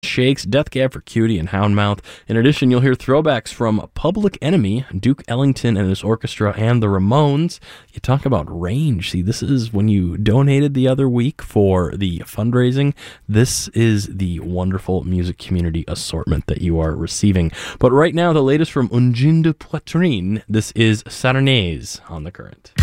Shakes, Death Cab for Cutie, and Houndmouth. In addition, you'll hear throwbacks from Public Enemy, Duke Ellington and his orchestra, and the Ramones. You talk about range. See, this is when you donated the other week for the fundraising. This is the wonderful music community assortment that you are receiving. But right now, the latest from Ungine de Poitrine. This is Sarnaise on The Current.